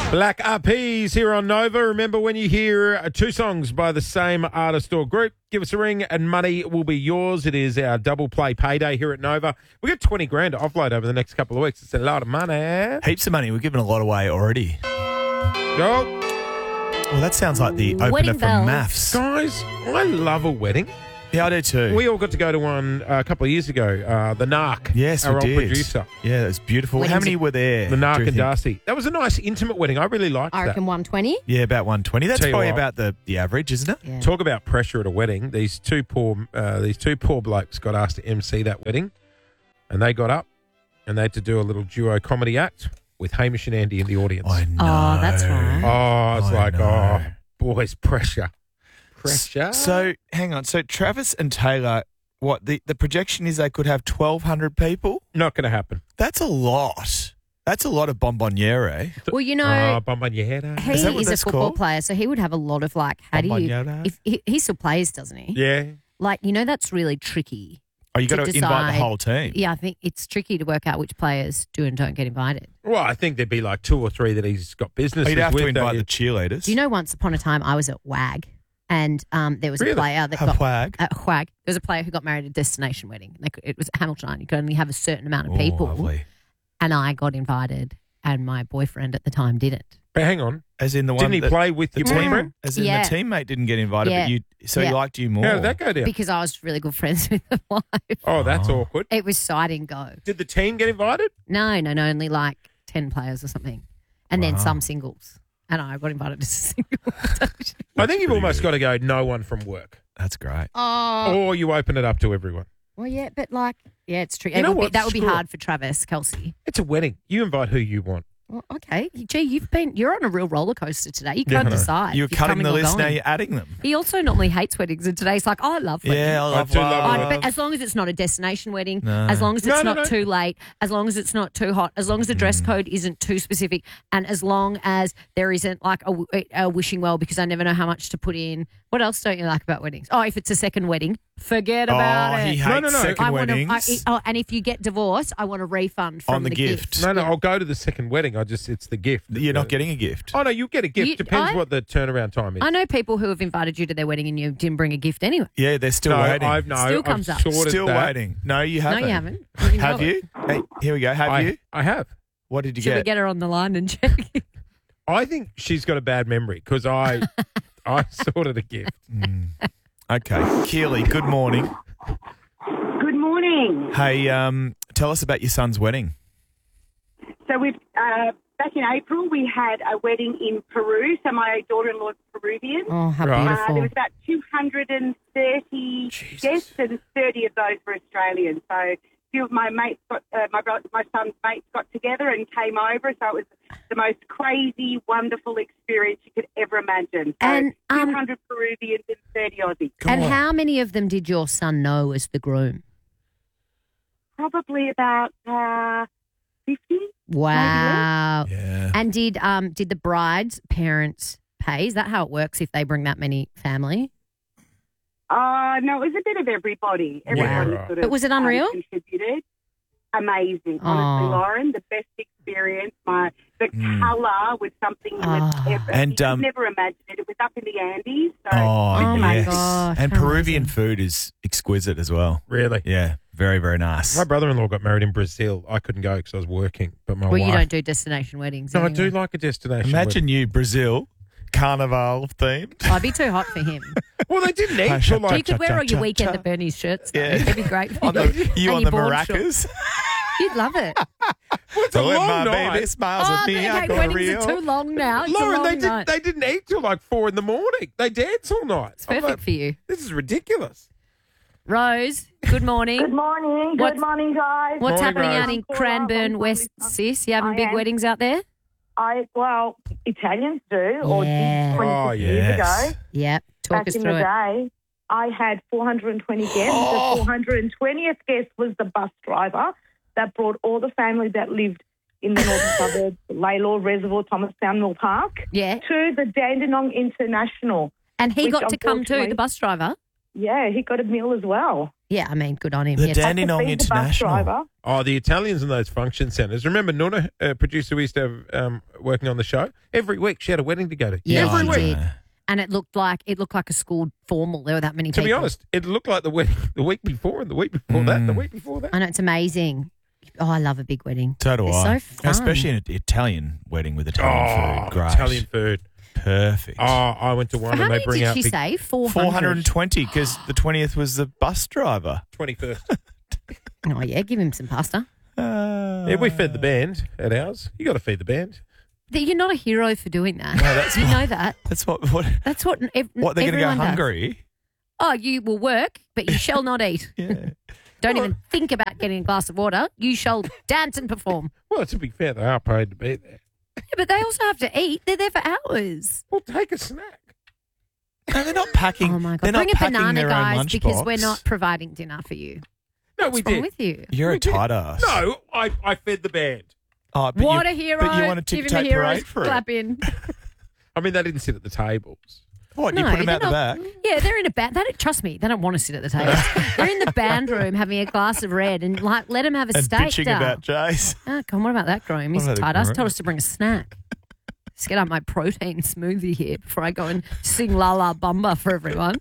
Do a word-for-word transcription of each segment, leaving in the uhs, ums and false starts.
Black R Ps here on Nova. Remember, when you hear two songs by the same artist or group, give us a ring and money will be yours. It is our double play payday here at Nova. We got twenty grand to offload over the next couple of weeks. It's a lot of money. Heaps of money. We're giving a lot away already. Go. Well, that sounds like the opener Wedding from bells. Maths. Guys, I love a wedding. Yeah, I do too. We all got to go to one uh, a couple of years ago. Uh, the Narc. yes, our we old did. producer. Yeah, it was beautiful. Weddings How many are- were there? The do Narc you and think? Darcy. That was a nice, intimate wedding. I really liked I that. reckon one twenty. Yeah, about one twenty. That's Tell you probably what. about the, the average, isn't it? Yeah. Talk about pressure at a wedding. These two poor, uh, these two poor blokes got asked to M C that wedding, and they got up and they had to do a little duo comedy act with Hamish and Andy in the audience. I know. Oh, that's right. Oh, it's I like, know. oh, boys, pressure. Pressure. So, hang on. So, Travis and Taylor, what, the, the projection is they could have twelve hundred people? Not going to happen. That's a lot. That's a lot of bonbonniere. Well, you know, Oh, Bomboniera. he Is is, that what a that's football called? player, so he would have a lot of like, how do you, Bomboniera? if he, he still plays, doesn't he? Yeah. Like, you know, that's really tricky. Oh, you got to to invite the decide- whole team. Yeah, I think it's tricky to work out which players do and don't get invited. Well, I think there'd be like two or three that he's got business Oh, you'd have with. to don't invite you? the cheerleaders. Do you know, once upon a time, I was at WAG, and um, there was Really? a player that A got flag? at WAG. There was a player who got married at a destination wedding. They could, it was at Hamilton. You could only have a certain amount of Oh, people, lovely. and I got invited, and my boyfriend at the time didn't. But hang on. As in the one Didn't he that play with the your team? boyfriend? As in Yeah. the teammate didn't get invited, Yeah. but you so Yeah. he liked you more. How did that go down? Because I was really good friends with the wife. Oh, that's Oh. awkward. It was so I didn't go. Did the team get invited? No, no, no, only like ten players or something. And then Wow. some singles. And I got invited to singles. I think you've pretty almost good. got to go no one from work. That's great. oh. Or you open it up to everyone. Well, yeah, but like, yeah, it's true. You It know would be, what? that would be Screw it. hard for Travis Kelsey. It's a wedding. You invite who you want. Well, okay. Gee, you've been, you're on a real roller coaster today. You Yeah, can't I know. decide. You're if cutting coming the or list now. going. You're adding them. He also normally hates weddings, and today's like, oh, I love weddings. Yeah, I I love do love love. it. Oh, but as long as it's not a destination wedding, No. as long as No, it's no, not no. too late, as long as it's not too hot, as long as the dress Mm. code isn't too specific, and as long as there isn't like a, a wishing well, because I never know how much to put in. What else don't you like about weddings? Oh, if it's a second wedding, forget about oh, it. he hates No, no, no. second I want to, weddings. oh, and if you get divorced, I want a refund from On the gift. No, no, I'll go to the second wedding. I just, it's the gift. You're not getting a gift. Oh, no, you get a gift. You- Depends I- what the turnaround time is. I know people who have invited you to their wedding and you didn't bring a gift anyway. Yeah, they're still no, waiting. I've, no, Still I've comes up. sorted still that. waiting. No, you haven't. No, you haven't. Have you? Hey, here we go. Have I, you? I have. What did you Should we get? get her on the line and check? I think she's got a bad memory because I, I sorted a gift. Mm. Okay, Keely. Good morning. Good morning. Hey, um, tell us about your son's wedding. So we uh, back in April we had a wedding in Peru. So my daughter-in-law is Peruvian. Oh, how Right. Uh, beautiful. there was about two hundred thirty Jesus. guests, and thirty of those were Australian. So a few of my mates, got, uh, my bro- my son's mates, got together and came over. So it was the most crazy, wonderful experience you could ever imagine. So And, um, two hundred Peruvians and thirty Aussies. Come And on. how many of them did your son know as the groom? Probably about uh, fifty. Wow. Yeah. And did um did the bride's parents pay? Is that how it works if they bring that many family? Uh, no, it was a bit of everybody. Everybody Wow. sort of But was it unreal? um, contributed. Amazing. Aw. Honestly, Lauren, the best experience. My The Mm. colour was something you would Oh. ever, And, you um, could never imagine it. It was up in the Andes. So Oh, Oh, my yes. gosh, And how Peruvian amazing. food is exquisite as well. Really? Yeah, very, very nice. My brother-in-law got married in Brazil. I couldn't go because I was working, but my Well, wife. you don't do destination weddings. No, I anyway. do like a destination. Imagine you, Brazil, carnival themed. Oh, I'd be too hot for him. wedding. Well, they didn't eat Cha- till you like. could wear all your cha- weekend cha. at Bernie's shirts. Though. Yeah. It'd be great for On you. the, you And on your the board maracas. You'd love it. It's a When long my night. baby smiles Oh, at me, I okay, go weddings real. are too long now. It's a Lauren, long they night. didn't. They didn't eat till like four in the morning. They danced all night. It's I'm perfect like, for you. This is ridiculous. Rose, good morning. Good morning. What's- Good morning, guys. What's Morning, happening Rose. out in I'm Cranbourne Paula. West, I'm- sis? You having I big am. weddings out there? I well, Italians do, or Yeah. did twenty-six Oh, years yes. ago. Yep. Talk Back us in through the it. day, I had four hundred twenty guests. Oh. The four hundred twentieth guest was the bus driver that brought all the family that lived in the northern suburbs, Laylaw, Reservoir, Thomastown, Mill Park, Yeah. to the Dandenong International. And he Which got to come too, unfortunately- the bus driver. Yeah, he got a meal as well. Yeah, I mean, good on him. The Yeah, Dan- Dandenong Be the bus International. driver. Oh, the Italians in those function centres. Remember Nuna, a producer we used to have um, working on the show? Every week she had a wedding to go to. Yeah, Every she week. did. And it looked like it looked like a school formal. There were that many To people. be honest, it looked like the wedding the week before and the week before that and the Mm. week before that. I know, it's amazing. Oh, I love a big wedding. So do It's I. so fun. Especially an Italian wedding with Italian Oh, food. Great. Italian food. Perfect. Oh, I went to one How and they many bring did out she big say? four hundred. four hundred twenty because the twentieth was the bus driver. twenty-first. Oh, yeah, give him some pasta. Uh, Yeah, we fed the band at ours. You got to feed the band. That You're not a hero for doing that. No, that's you what- know that. That's what. What? That's what. Ev- What? They're going to go everyone does. hungry? Oh, you will work, but you shall not eat. Yeah. Don't even think about getting a glass of water. You shall dance and perform. Well, to be fair, they are paid to be there. Yeah, but they also have to eat. They're there for hours. Well, take a snack. No, they're not packing. Oh my god! They're Bring not a packing banana, their guys, own because we're lunchbox. not providing dinner for you. No, What's we wrong did. with you? You're We a did. tight ass. No, I, I fed the band. Oh, but What you, a hero! But you want to Give tick him a tape hero's parade for it. clap in. I mean, they didn't sit at the tables. What? You No, put them they're out the not- back? Yeah, they're in a band. They don't, trust me, they don't want to sit at the table. They're in the band room having a glass of red and like let them have a And steak. bitching down. about Jace. Oh, come on, what about that, Groom? He's What about the tight ass. groom? Told us to bring a snack. Let's get up my protein smoothie here before I go and sing La La Bumba for everyone.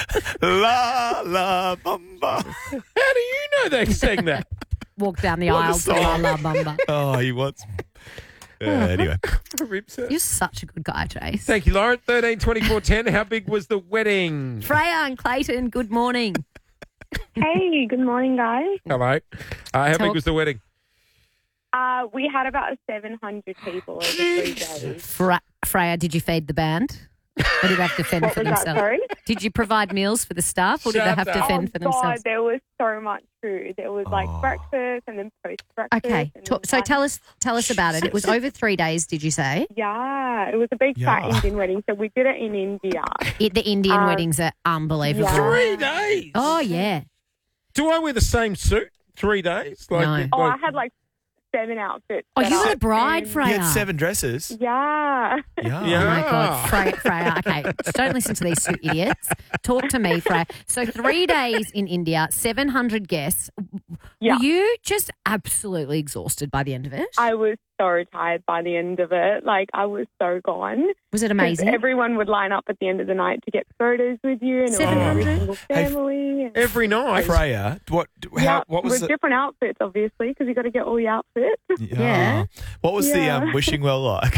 La la bumba. How do you know they sang that? Walk down the What a aisle to La song. La Bumba. Oh, he wants. Uh, anyway, Rips it. You're such a good guy, Trace. Thank you, Lauren. thirteen twenty-four ten. How big was the wedding? Freya and Clayton, good morning. Hey, good morning, guys. Hello. Uh, how Tell- big was the wedding? Uh, we had about seven hundred people over three days. Fra- Freya, did you feed the band? Or did they have to fend What for was that, themselves? sorry? Did you provide meals for the staff or did they Shut have to up. fend oh, for God, themselves? there was so much food. There was like Oh. breakfast and then post-breakfast. Okay, and to- then so lunch. tell us tell us about it. It was over three days, did you say? Yeah, it was a big Yeah. fat Indian wedding. So we did it in India. It, the Indian Um, weddings are unbelievable. yeah. Three days. Oh, yeah. Do I wear the same suit three days? Like, No. Oh, I had like seven outfits. Oh, set you were up the bride, and- Freya. you had seven dresses. Yeah. Yeah. Yeah. Oh my God, Freya, Freya. Okay, just don't listen to these two idiots. Talk to me, Freya. So three days in India, seven hundred guests. Yeah. Were you just absolutely exhausted by the end of it? I was so tired by the end of it. Like, I was so gone. Was it 'Cause amazing? Everyone would line up at the end of the night to get photos with you, and it was seven every hundred? single Hey, family. and- every night. Freya, what? How? yeah, What was with the? different outfits, obviously, because you got to get all the outfits. Yeah. What was the Yeah. um, wishing well like?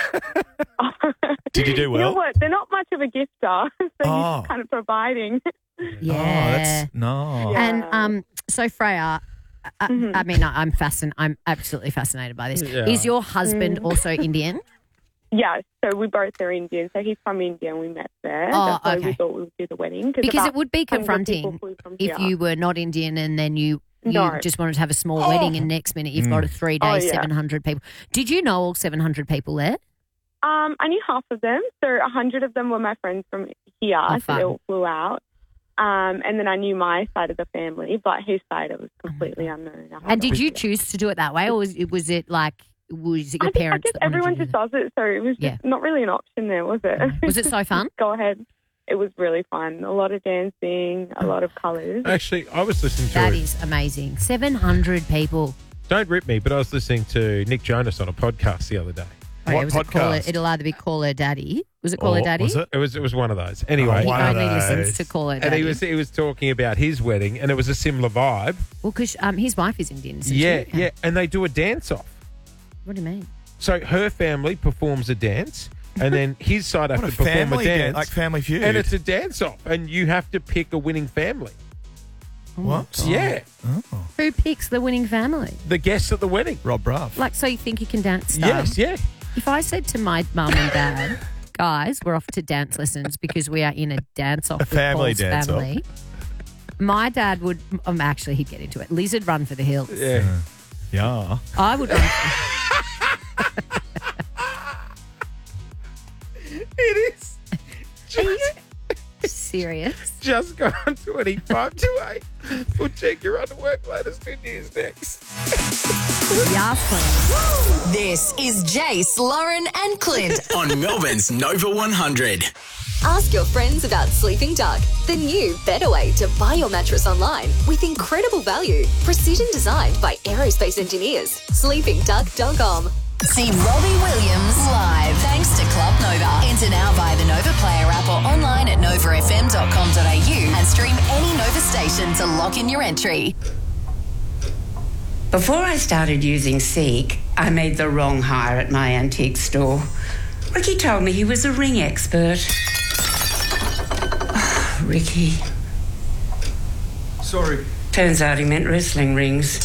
Did you do You know well? what? They're not much of a gifter, so Oh. you're just kind of providing. Yeah. Oh, that's no. Yeah. And um, so Freya, I, Mhm. I mean, I'm fascinated. I'm absolutely fascinated by this. Yeah. Is your husband Mm. also Indian? Yeah, so we both are Indian. So he's from India, and we met there. Oh, That's why okay. we thought we would do the wedding. Because about it would be one hundred people confronting flew from if here. you were not Indian and then you you No. just wanted to have a small Oh. wedding and next minute you've got a three day, Oh, yeah. seven hundred people. Did you know all seven hundred people there? Um, I knew half of them. So a hundred of them were my friends from here. Oh, so fun. they all flew out. Um, and then I knew my side of the family, but his side it was Oh completely unknown. I had And no did you idea. choose to do it that way, or was it, was it like was it your I think I parents? guess that wanted everyone you to just do does it, so it was just Yeah. not really an option there, was it? that? Was it so fun? Go ahead. It was really fun. A lot of dancing, a lot of colours. Actually, I was listening to That it. is amazing. Seven hundred people. Don't rip me, but I was listening to Nick Jonas on a podcast the other day. Oh, yeah, What was it Call Her- podcast? it'll either be Call Her Daddy. Was it Call Her Or Daddy? Was it? It was it was one of those. Anyway, Oh, He one of only listens those. to Call Her and Daddy. he was he was talking about his wedding, and it was a similar vibe. well, because um, his wife is Indian. Isn't Yeah, she? yeah, and they do a dance off. What do you mean? So her family performs a dance, and then his side have What to a perform family a dance, dance, like Family Feud. and it's a dance off, and you have to pick a winning family. Oh, What? Yeah, Oh. Who picks the winning family? the guests at the wedding. Rob Ruff. Like, so you think you can dance style? Yes, yeah. If I said to my mum and dad, guys, we're off to dance lessons because we are in a dance off with family Paul's dance-off. family, my dad would, um, actually, he'd get into it. Lizard run for the hills. Yeah. Yeah. I would run. It is. Are you serious? Just gone twenty-five to eight. We'll check your underwork latest good news next. Yes, please. This is Jace, Lauren, and Clint. on Melbourne's Nova one hundred. Ask your friends about Sleeping Duck, the new, better way to buy your mattress online with incredible value. Precision designed by aerospace engineers. sleeping duck dot com. See Robbie Williams live thanks to Club Nova. Enter now via the Nova Player app or online at nova f m dot com dot a u and stream any Nova station to lock in your entry. Before I started using Seek, I made the wrong hire at my antique store. Ricky told me he was a ring expert. Oh, Ricky. Sorry. Turns out he meant wrestling rings.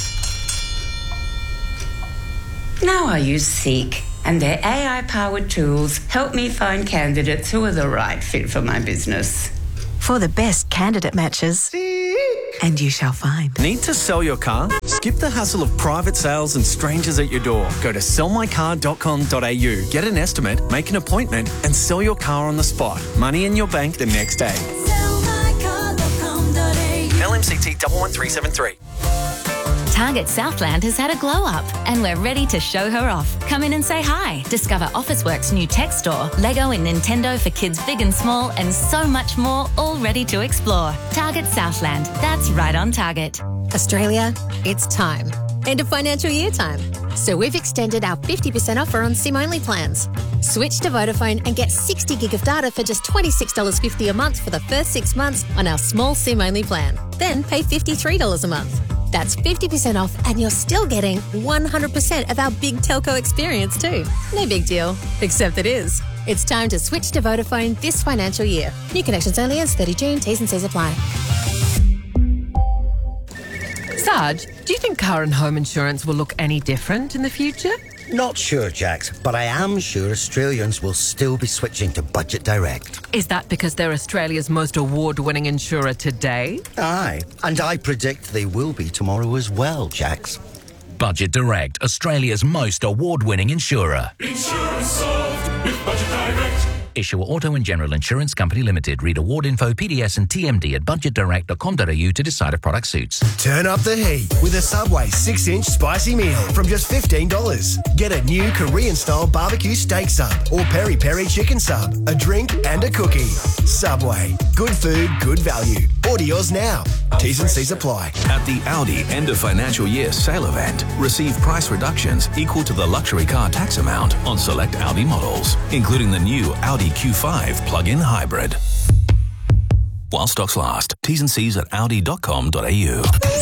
Now I use Seek, and their A I-powered tools help me find candidates who are the right fit for my business. For the best candidate matches, Seek. And you shall find. Need to sell your car? Skip the hassle of private sales and strangers at your door. Go to sell my car dot com dot a u, get an estimate, make an appointment, and sell your car on the spot. Money in your bank the next day. sell my car dot com dot a u. L M C T one one three seven three. Target Southland has had a glow up and we're ready to show her off. Come in and say hi. Discover Officeworks' new tech store, Lego and Nintendo for kids big and small, and so much more, all ready to explore. Target Southland. That's right on target. Australia, it's time. End of financial year time. So we've extended our fifty percent offer on SIM-only plans. Switch to Vodafone and get sixty gig of data for just twenty-six dollars fifty a month for the first six months on our small SIM-only plan. Then pay fifty-three dollars a month. That's fifty percent off and you're still getting one hundred percent of our big telco experience too. No big deal, except it is. It's time to switch to Vodafone this financial year. New connections only ends thirty June. T's and C's apply. Sarge, do you think car and home insurance will look any different in the future? Not sure, Jax, but I am sure Australians will still be switching to Budget Direct. Is that because they're Australia's most award-winning insurer today? Aye, and I predict they will be tomorrow as well, Jax. Budget Direct, Australia's most award-winning insurer. Insurance solved with Budget Direct. Issuer Auto and General Insurance Company Limited. Read award info, P D S and T M D at budget direct dot com dot a u to decide if product suits. Turn up the heat with a Subway six inch spicy meal from just fifteen dollars. Get a new Korean-style barbecue steak sub or peri-peri chicken sub, a drink and a cookie. Subway. Good food, good value. Order yours now. T's and C's apply. At the Audi end of financial year sale event, receive price reductions equal to the luxury car tax amount on select Audi models, including the new Audi Q five plug-in hybrid. While stocks last. T's and C's at audi dot com dot a u.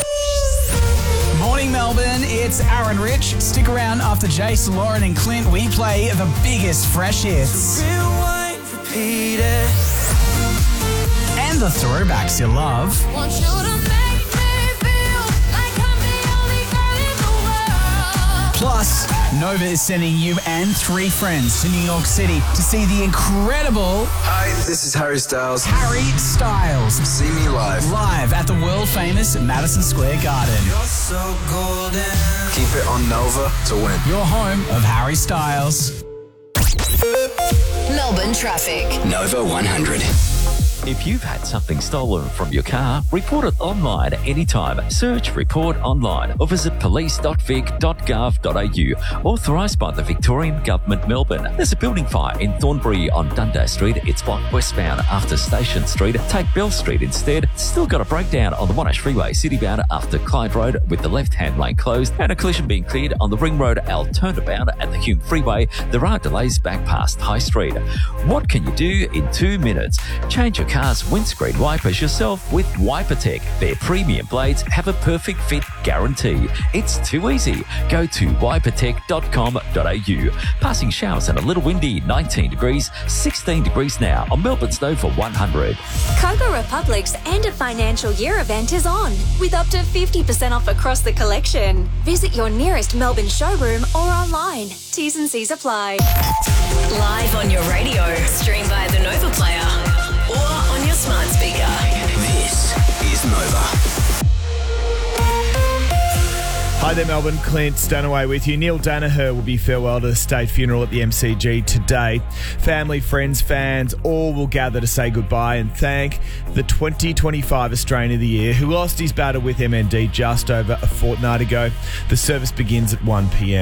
Morning, Melbourne. It's Aaron Rich. Stick around after Jason, Lauren and Clint. We play the biggest fresh hits. Rewind, repeat it. And the throwbacks you love. Want you to make me feel like I'm the only girl in the world. Plus, Nova is sending you and three friends to New York City to see the incredible... Hi, this is Harry Styles. Harry Styles. See me live. Live at the world-famous Madison Square Garden. You're so golden. Keep it on Nova to win. Your home of Harry Styles. Melbourne traffic. Nova one hundred. If you've had something stolen from your car, report it online anytime. Search Report Online or visit police dot vic dot gov dot a u. Authorised by the Victorian Government, Melbourne. There's a building fire in Thornbury on Dundas Street. It's blocked westbound after Station Street. Take Bell Street instead. Still got a breakdown on the Monash Freeway citybound after Clyde Road with the left-hand lane closed and a collision being cleared on the Ring Road Alternabound at the Hume Freeway. There are delays back past High Street. What can you do in two minutes? Change your car's windscreen wipers yourself with WiperTech. Their premium blades have a perfect fit guarantee. It's too easy. Go to wiper tech dot com dot a u. Passing showers and a little windy, nineteen degrees, sixteen degrees now on Melbourne's Nova one hundred. Coco Republic's end of financial year event is on, with up to fifty percent off across the collection. Visit your nearest Melbourne showroom or online. T's and C's apply. Live on your radio, stream via the Nova Player, or on your smart speaker. This is Nova. Hi there, Melbourne. Clint Stanaway with you. Neil Danaher will be farewell to the state funeral at the M C G today. Family, friends, fans, all will gather to say goodbye and thank the twenty twenty-five Australian of the Year who lost his battle with M N D just over a fortnight ago. The service begins at one p m.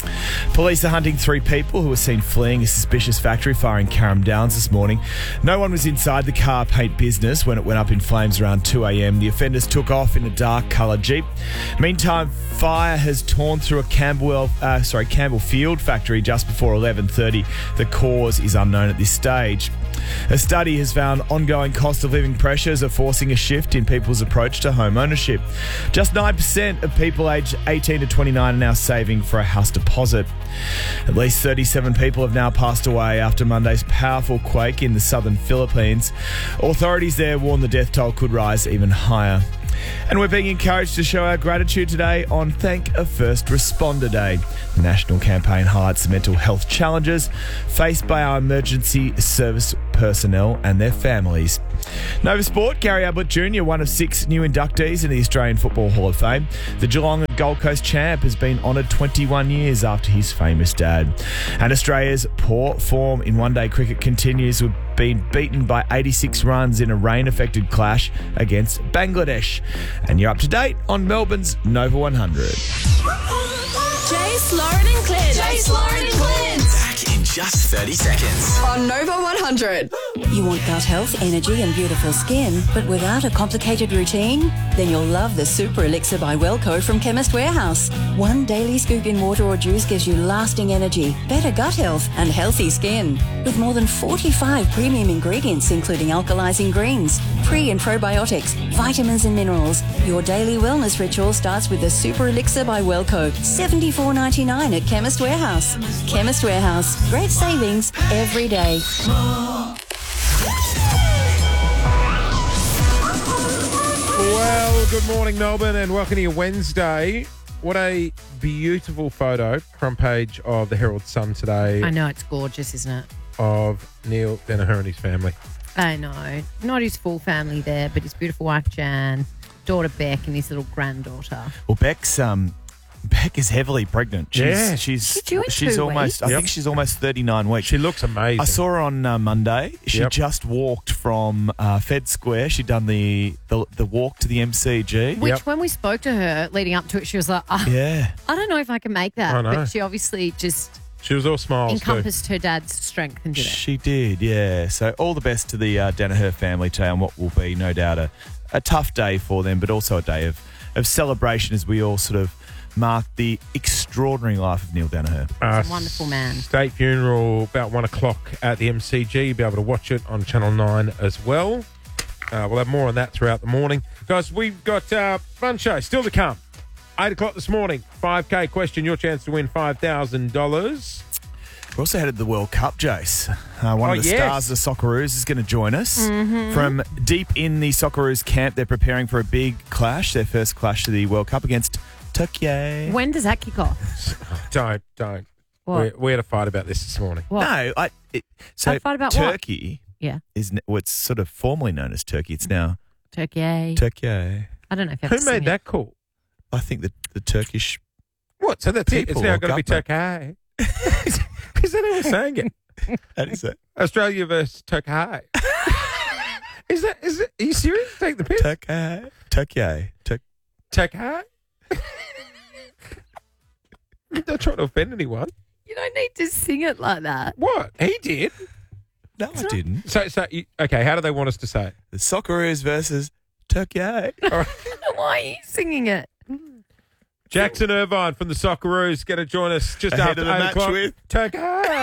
Police are hunting three people who were seen fleeing a suspicious factory fire in Carrum Downs this morning. No one was inside the car paint business when it went up in flames around two a.m. The offenders took off in a dark coloured Jeep. Meantime, fire has torn through a Campbell, uh, sorry, Campbell Field factory just before eleven thirty. The cause is unknown at this stage. A study has found ongoing cost of living pressures are forcing a shift in people's approach to home ownership. Just nine percent of people aged eighteen to twenty-nine are now saving for a house deposit. At least thirty-seven people have now passed away after Monday's powerful quake in the southern Philippines. Authorities there warn the death toll could rise even higher. And we're being encouraged to show our gratitude today on Thank a First Responder Day. The national campaign highlights the mental health challenges faced by our emergency service personnel and their families. Nova Sport, Gary Ablett Junior, one of six new inductees in the Australian Football Hall of Fame. The Geelong and Gold Coast champ has been honoured twenty-one years after his famous dad. And Australia's poor form in one-day cricket continues, with being beaten by eighty-six runs in a rain-affected clash against Bangladesh. And you're up to date on Melbourne's Nova one hundred. Jace, Lauren and Clint. Jace, Lauren and Clint. Back in just thirty seconds. On Nova one hundred. You want gut health, energy and beautiful skin, but without a complicated routine? Then you'll love the Super Elixir by Wellco from Chemist Warehouse. One daily scoop in water or juice gives you lasting energy, better gut health and healthy skin. With more than forty-five premium ingredients including alkalizing greens, pre and probiotics, vitamins and minerals, your daily wellness ritual starts with the Super Elixir by Wellco. seventy-four ninety-nine at Chemist Warehouse. Chemist Warehouse. Great savings every day. Well, good morning, Melbourne, and welcome to your Wednesday. What a beautiful photo, front page of the Herald Sun today. I know, it's gorgeous, isn't it? Of Neil Danaher and his family. I know. Not his full family there, but his beautiful wife, Jan, daughter, Beck, and his little granddaughter. Well, Beck's um, Beck is heavily pregnant. She's, Yeah. she's She's due in she's two almost. weeks. I Yep. think she's almost thirty-nine weeks. She looks amazing. I saw her on uh, Monday. She Yep. just walked from uh, Fed Square. She'd done the, the the walk to the M C G. Which, when we spoke to her leading up to it, she was like, oh, Yeah. I don't know if I can make that. I know. But she obviously just She was all smiles too. encompassed her dad's strength and did it. She did, yeah. So all the best to the uh, Danaher family today on what will be, no doubt, a, a tough day for them, but also a day of, of celebration as we all sort of mark the extraordinary life of Neil Danaher. Uh, He's a wonderful man. State funeral about one o'clock at the M C G. You'll be able to watch it on Channel nine as well. Uh, we'll have more on that throughout the morning. Guys, we've got uh, fun show still to come. eight o'clock this morning, five K question, your chance to win five thousand dollars. We're also headed to the World Cup, Jace. Uh, one Oh, of the yes. stars of the Socceroos is going to join us. Mhm. From deep in the Socceroos camp, they're preparing for a big clash, their first clash to the World Cup against Turkey. When does that kick off? Don't, don't. What? We, we had a fight about this this morning. What? No, I. It, so A fight about what? Turkey Yeah. is n- what's sort of formerly known as Turkey. It's now Turkey. Turkey. I don't know if you have Who to sing made it. that call? I think the the Turkish. What? So that's it. It's People now or going to be government. Turkey. Is that how we're saying it? How do you say? Australia versus Turkey. Is that? Is it? Are you serious? Take the piss. Turkey. Turkey. Turkey. Turkey. I'm not trying to offend anyone. You don't need to sing it like that. What? He did. No, I didn't. So, so you, okay. How do they want us to say it? The Socceroos versus Turkey. All right. Why are you singing it? Jackson Irvine from the Socceroos going to join us just Ahead after of the eight match o'clock. with- Turkey.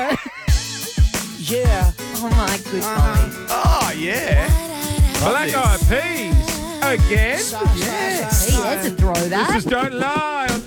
Yeah. Oh my good God. Oh yeah. Black Eyed Peas again. Yes. He has a throw that. This is Don't Lie on